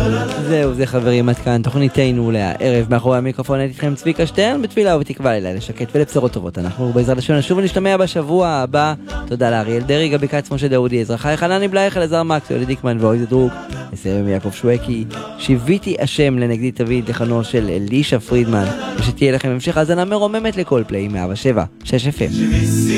זהו, זה חברים, עד כאן תוכניתנו לערב. מאחורי המיקרופון הייתי איתכם צביקה שטרן, בתפילה ובתקווה לילה שקט ולבשורות טובות. אנחנו בעזרת השם שוב נשתמע בשבוע הבא. תודה לאריאל דרעי, גבי כץ, משה דאודי, אזרחי חנני בלייך, אלעזר מקס, יולי דיקמן ואויז דרוק. נסיים עם יעקב שווקי, שיוויתי השם לנגדי תווית, לחנו של אלישה פרידמן, ושתהיה לכם המשך האזנה מרוממת לכל פליי 107 6 FM.